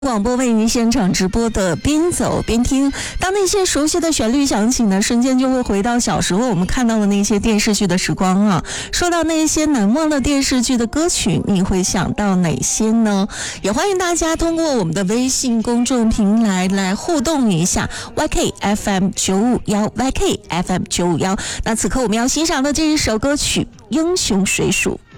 广播为您现场直播的边走边听，当那些熟悉的旋律响起呢，瞬间就会回到小时候我们看到的那些电视剧的时光啊。说到那些难忘的电视剧的歌曲，你会想到哪些呢？也欢迎大家通过我们的微信公众平台来互动一下 YKFM951 YKFM951。那此刻我们要欣赏的这一首歌曲《英雄水鼠》。